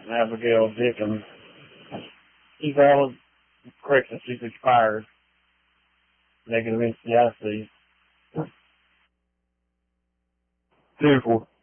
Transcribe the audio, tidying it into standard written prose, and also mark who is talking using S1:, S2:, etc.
S1: Abigail Dickens. Eval correctness expired. Negative NCIC. 2-4.